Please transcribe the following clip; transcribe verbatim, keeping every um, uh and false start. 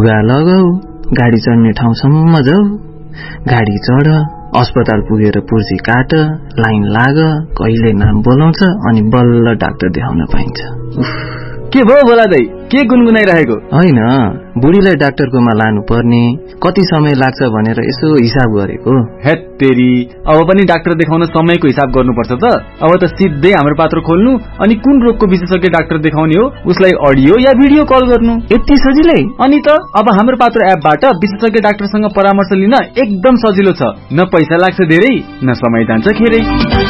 लुगा लगाऊ, गाडी चढ्ने ठाउँसम्म जाऊ, गाडी चढ, अस्पताल पुगेर पुर्जी काट, लाइन लाग, कहिले नाम बोलाउँछ अनि बल्ल डाक्टर देखाउन पाइन्छ। के भयो बोला दाइ, के गुनगुनाइरहेको? होइन, बुढीलाई डाक्टरकोमा लानु पर्ने, कति समय लाग्छ भनेर यसो हिसाब गरेको। हेट तेरी, अब पनि डाक्टर देखाउन समयको हिसाब गर्नुपर्छ त। अब त सिधै हाम्रो पात्र खोल्नु अनि कुन रोगको विशेषज्ञ डाक्टर देखाउने हो उसलाई अडियो या भिडियो कल गर्नु, यति सजिलै। अनि त अब हाम्रो पात्र एपबाट विशेषज्ञ डाक्टरसँग परामर्श लिन एकदम सजिलो छ। न पैसा लाग्छ धेरै, न समय जान्छ खेरै।